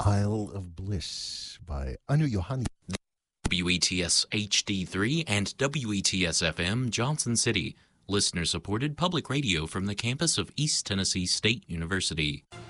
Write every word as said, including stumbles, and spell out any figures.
Isle of Bliss by Anu Yohani. W E T S H D three and W E T S F M Johnson City, listener-supported public radio from the campus of East Tennessee State University.